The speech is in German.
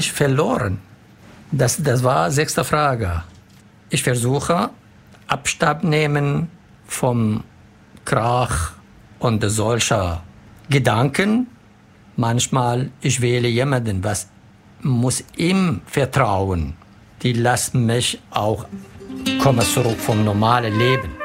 Ich verloren. Das war sechste Frage. Ich versuche Abstand nehmen vom Krach und solcher Gedanken. Manchmal ich wähle jemanden, was muss ihm vertrauen. Die lassen mich auch kommen zurück vom normalen Leben.